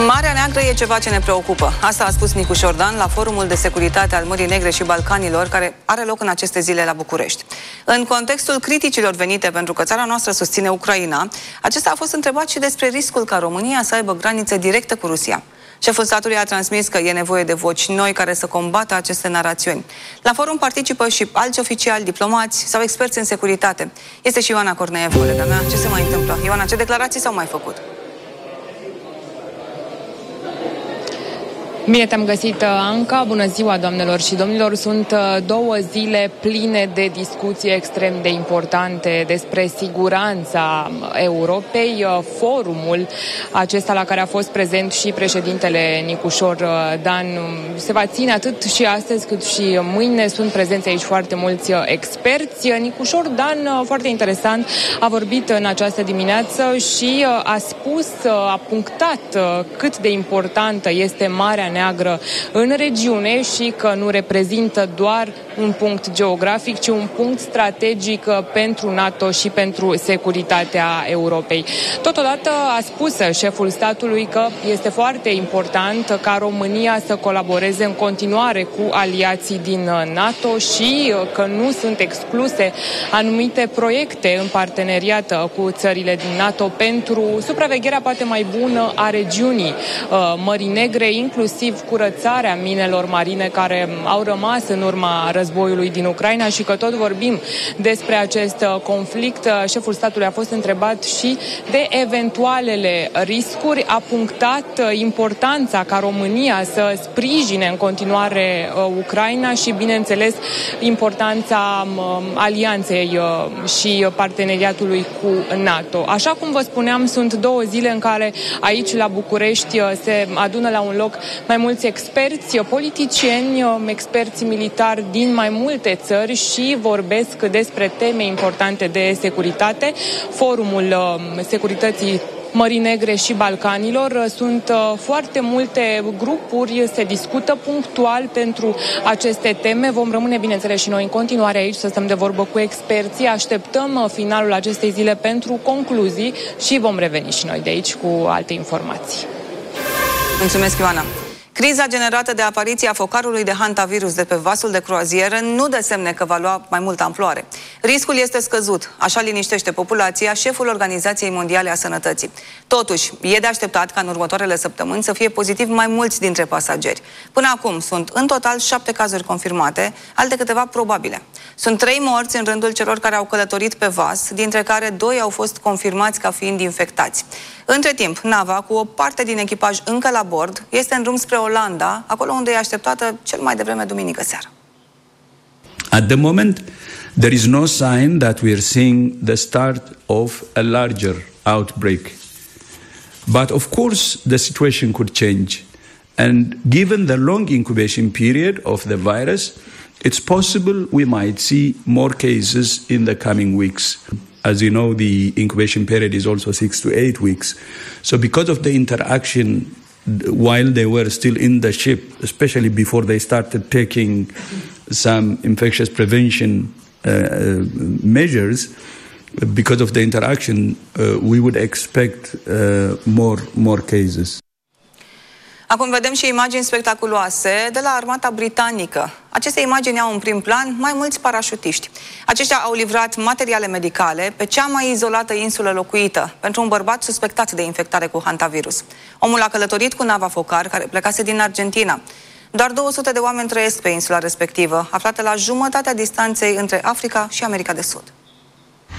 Marea Neagră e ceva ce ne preocupă. Asta a spus Nicu Șordan la Forumul de Securitate al Mării Negre și Balcanilor, care are loc în aceste zile la București. În contextul criticilor venite pentru că țara noastră susține Ucraina, acesta a fost întrebat și despre riscul ca România să aibă graniță directă cu Rusia. Șeful statului a transmis că e nevoie de voci noi care să combată aceste narațiuni. La forum participă și alți oficiali, diplomați sau experți în securitate. Este și Ioana Corneev, colega mea. Ce se mai întâmplă? Ioana, ce declarații s-au mai făcut? Bine te-am găsit, Anca. Bună ziua, doamnelor și domnilor. Sunt 2 zile pline de discuții extrem de importante despre siguranța Europei. Forumul acesta la care a fost prezent și președintele Nicu Șordan se va ține atât și astăzi cât și mâine. Sunt prezenți aici foarte mulți experți. Nicu Șordan, foarte interesant, a vorbit în această dimineață și a spus, a punctat cât de importantă este Marea Neagră în regiune și că nu reprezintă doar un punct geografic, ci un punct strategic pentru NATO și pentru securitatea Europei. Totodată a spus șeful statului că este foarte important ca România să colaboreze în continuare cu aliații din NATO și că nu sunt excluse anumite proiecte în parteneriat cu țările din NATO pentru supravegherea poate mai bună a regiunii Mării Negre, inclusiv curățarea minelor marine care au rămas în urma războiului din Ucraina și că tot vorbim despre acest conflict. Șeful statului a fost întrebat și de eventualele riscuri, a punctat importanța ca România să sprijine în continuare Ucraina și, bineînțeles, importanța alianței și parteneriatului cu NATO. Așa cum vă spuneam, sunt 2 zile în care aici la București se adună la un loc mai mulți experți, politicieni, experți militari din mai multe țări și vorbesc despre teme importante de securitate. Forumul Securității Mării Negre și Balcanilor. Sunt foarte multe grupuri, se discută punctual pentru aceste teme. Vom rămâne, bineînțeles, și noi în continuare aici să stăm de vorbă cu experții. Așteptăm finalul acestei zile pentru concluzii și vom reveni și noi de aici cu alte informații. Mulțumesc, Ioana. Criza generată de apariția focarului de hantavirus de pe vasul de croazieră nu dă semne că va lua mai multă amploare. Riscul este scăzut, așa liniștește populația șeful Organizației Mondiale a Sănătății. Totuși, e de așteptat ca în următoarele săptămâni să fie pozitiv mai mulți dintre pasageri. Până acum sunt în total 7 cazuri confirmate, alte câteva probabile. Sunt 3 morți în rândul celor care au călătorit pe vas, dintre care 2 au fost confirmați ca fiind infectați. Între timp, nava, cu o parte din echipaj încă la bord, este în drum spre Olanda, acolo unde e așteptată cel mai devreme duminică seara. At the moment, there is no sign that we are seeing the start of a larger outbreak. But of course, the situation could change. And given the long incubation period of the virus, it's possible we might see more cases in the coming weeks. As you know, the incubation period is also 6 to 8 weeks. So because of the interaction while they were still in the ship, especially before they started taking some infectious prevention measures, because of the interaction, we would expect more cases. Acum vedem și imagini spectaculoase de la armata britanică. Aceste imagini au în prim plan mai mulți parașutiști. Aceștia au livrat materiale medicale pe cea mai izolată insulă locuită pentru un bărbat suspectat de infectare cu hantavirus. Omul a călătorit cu nava Focar, care plecase din Argentina. Doar 200 de oameni trăiesc pe insula respectivă, aflată la jumătatea distanței între Africa și America de Sud.